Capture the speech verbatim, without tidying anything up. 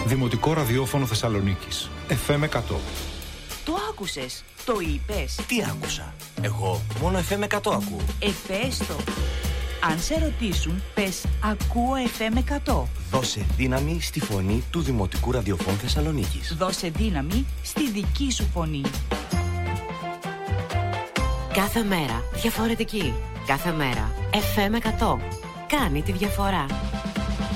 Δημοτικό Ραδιόφωνο Θεσσαλονίκης. εφ εμ εκατό. Το άκουσες, το είπες. Τι άκουσα? Εγώ μόνο εφ εμ εκατό ακούω. Εφέστο. Αν σε ρωτήσουν, πες ακούω εφ εμ εκατό. Δώσε δύναμη στη φωνή του Δημοτικού Ραδιοφώνου Θεσσαλονίκης. Δώσε δύναμη στη δική σου φωνή. Κάθε μέρα διαφορετική. Κάθε μέρα εφ εμ εκατό. Κάνει τη διαφορά.